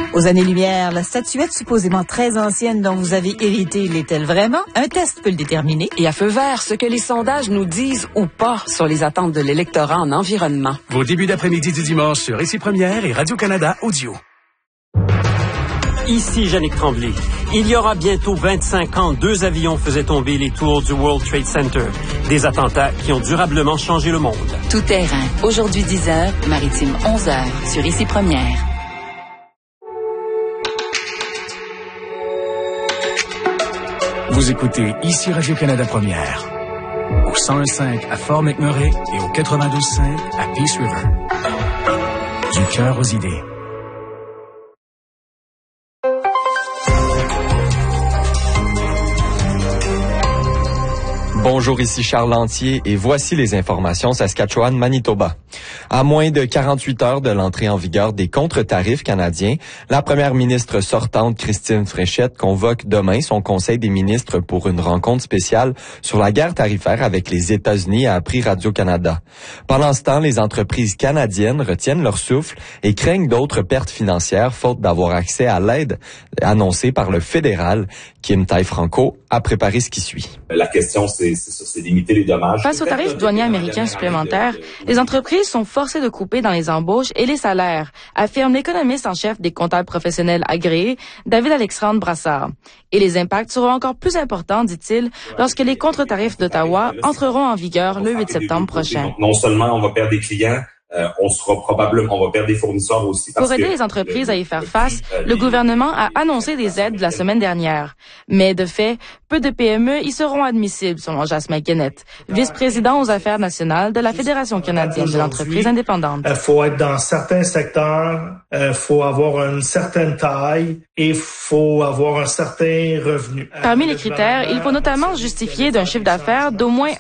Aux années-lumière, la statuette supposément très ancienne dont vous avez hérité l'est-elle vraiment? Un test peut le déterminer. Et à feu vert, ce que les sondages nous disent ou pas sur les attentes de l'électorat en environnement. Vos débuts d'après-midi du dimanche sur Ici Première et Radio-Canada Audio. Ici Yannick Tremblay. Il y aura bientôt 25 ans, 2 avions faisaient tomber les tours du World Trade Center. Des attentats qui ont durablement changé le monde. Tout terrain. Aujourd'hui 10h, maritime 11h sur Ici Première. Vous écoutez Ici Radio-Canada Première. Au 101.5 à Fort McMurray et au 92.5 à Peace River. Du cœur aux idées. Bonjour, ici Charles Lantier et voici les informations Saskatchewan-Manitoba. À moins de 48 heures de l'entrée en vigueur des contre-tarifs canadiens, la première ministre sortante Christine Fréchette convoque demain son conseil des ministres pour une rencontre spéciale sur la guerre tarifaire avec les États-Unis, a appris Radio-Canada. Pendant ce temps, les entreprises canadiennes retiennent leur souffle et craignent d'autres pertes financières faute d'avoir accès à l'aide annoncée par le fédéral. Kim Tai-Franco a préparé ce qui suit. La question, c'est limiter les dommages. Face aux tarifs douaniers américains supplémentaires, les entreprises sont forcées de couper dans les embauches et les salaires, affirme l'économiste en chef des comptables professionnels agréés, David Alexandre Brassard. Et les impacts seront encore plus importants, dit-il, lorsque les contre-tarifs d'Ottawa entreront en vigueur le 8 septembre prochain. Donc, non seulement on va perdre des clients, on va perdre des fournisseurs aussi. Pour aider les entreprises à y faire face, le gouvernement a annoncé des aides la semaine dernière. Mais de fait, peu de PME y seront admissibles, selon Jasmin Kennett, vice-président aux affaires nationales de la Fédération canadienne de l'entreprise indépendante. Il faut être dans certains secteurs, il faut avoir une certaine taille et il faut avoir un certain revenu. Parmi les critères, il faut notamment justifier d'un chiffre d'affaires d'au moins